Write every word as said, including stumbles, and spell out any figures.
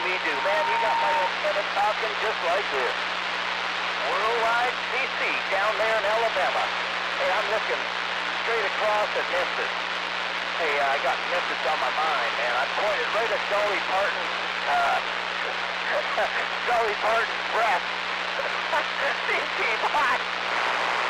me do. Man, you got my antenna talking just like this. Worldwide C C down there in Alabama. Hey, I'm looking straight across at Memphis. Hey, uh, I got Memphis on my mind, man. I pointed right at Dolly Parton, uh, Dolly Parton's breath. C C, bye.